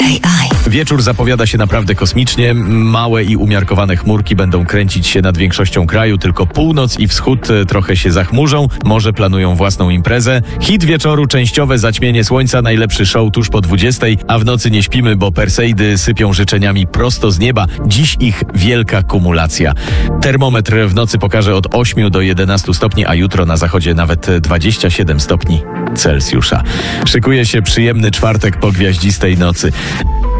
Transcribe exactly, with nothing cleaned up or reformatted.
A I. Wieczór zapowiada się naprawdę kosmicznie. Małe i umiarkowane chmurki będą kręcić się nad większością kraju, tylko północ i wschód trochę się zachmurzą. Może planują własną imprezę. Hit wieczoru, częściowe zaćmienie słońca, najlepszy show tuż po dwudziestej, a w nocy nie śpimy, bo Perseidy sypią życzeniami prosto z nieba. Dziś ich wielka kumulacja. Termometr w nocy pokaże od ośmiu do jedenastu stopni, a jutro na zachodzie nawet dwadzieścia siedem stopni Celsjusza. Szykuje się przyjemny czwartek po gwiaździstej nocy.